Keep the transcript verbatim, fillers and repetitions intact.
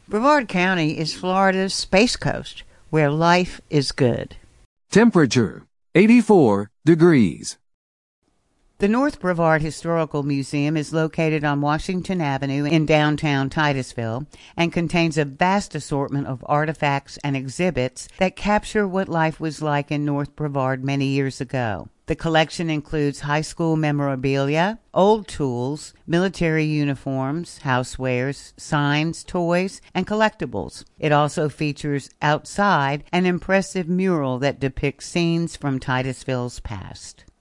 Brevard County is Florida's Space Coast, where life is good. Temperature, eighty-four degrees. The North Brevard Historical Museum is located on Washington Avenue in downtown Titusville and contains a vast assortment of artifacts and exhibits that capture what life was like in North Brevard many years ago. The collection includes high school memorabilia, old tools, military uniforms, housewares, signs, toys, and collectibles. It also features outside an impressive mural that depicts scenes from Titusville's past.